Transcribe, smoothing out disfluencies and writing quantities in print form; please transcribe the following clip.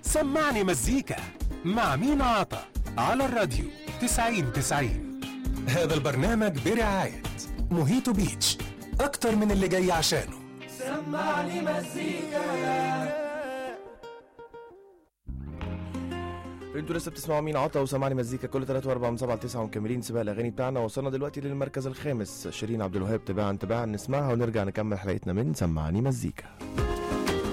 سمعني مزيكا مع مينا عطا على الراديو 90-90. هذا البرنامج برعاية موهيتو بيتش، أكتر من اللي جاي عشانه. سمعني مزيكا. انتوا لسه بتسمعوا مين عطا وسمعني مزيكا كل 3 و4 من 7 ل 9 ومكملين سباق الاغاني بتاعنا. وصلنا دلوقتي للمركز الخامس، شيرين عبد الوهاب. تباعا نسمعها ونرجع نكمل حلقتنا من سمعني مزيكا.